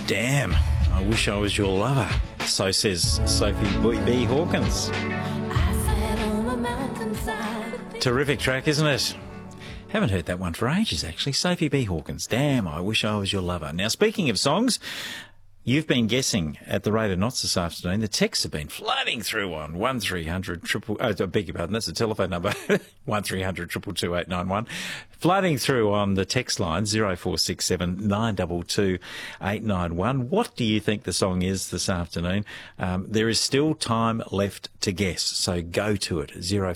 Damn, I wish I was your lover. So says Sophie B. Hawkins. Terrific track, isn't it? Haven't heard that one for ages, actually. Sophie B. Hawkins. Damn, I wish I was your lover. Now, speaking of songs, you've been guessing at the rate of knots this afternoon. The texts have been flooding through on 1300 I beg your pardon, that's the telephone number, 1300 222 891. Flooding through on the text line, 0467 922 891. What do you think the song is this afternoon? There is still time left to guess, so go to it,